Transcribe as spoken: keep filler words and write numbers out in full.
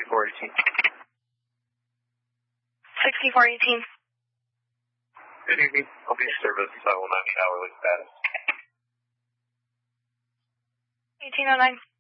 sixty-four eighteen. sixty-four eighteen. Good evening. I'll be in service. I will not be hourly status. eighteen oh nine.